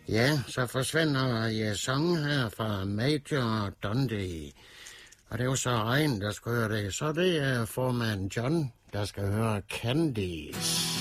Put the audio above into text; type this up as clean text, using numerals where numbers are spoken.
Ja, så forsvinder Jason her fra Major Dundee. Og det er jo så Regn, der skal høre det. Så det er formand John, der skal høre Candies.